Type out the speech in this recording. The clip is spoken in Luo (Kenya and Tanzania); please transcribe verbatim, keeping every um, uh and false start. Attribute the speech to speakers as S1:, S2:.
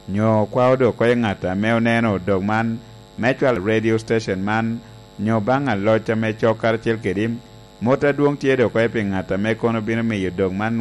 S1: nyo kwa do ko ngata me oneno dog man Mutual radio station man nyo banga locha me chokar chel kedim mota duong tie do ko e ngata me kono bino mi dog man